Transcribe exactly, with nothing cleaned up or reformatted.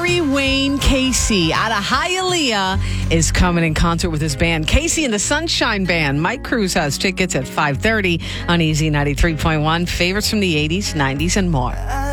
Harry Wayne Casey out of Hialeah is coming in concert with his band, Casey and the Sunshine Band. Mike Cruz has tickets at five thirty on Easy ninety-three point one. Favorites from the eighties, nineties, and more.